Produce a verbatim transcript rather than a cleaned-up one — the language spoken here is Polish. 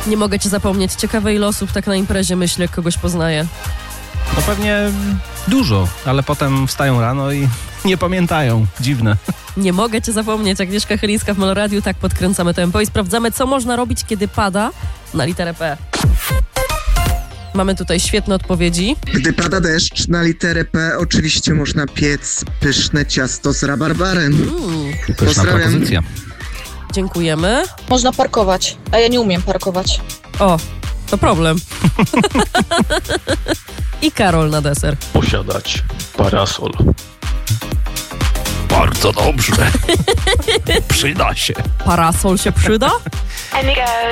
Nie mogę cię zapomnieć. Ciekawe, ile osób tak na imprezie myśli, jak kogoś poznaje. No pewnie dużo, ale potem wstają rano i nie pamiętają. Dziwne. Nie mogę cię zapomnieć. Agnieszka Chylińska w Meloradiu. Tak podkręcamy tempo i sprawdzamy, co można robić, kiedy pada na literę P. Mamy tutaj świetne odpowiedzi. Gdy pada deszcz, na literę P oczywiście można piec pyszne ciasto z rabarbarem. Mm, Pyszna Pozdrawiam. propozycja. dziękujemy. Można parkować, a ja nie umiem parkować. O, to problem. I Karol na deser. Posiadać parasol. Bardzo dobrze. Przyda się. Parasol się przyda? And it goes.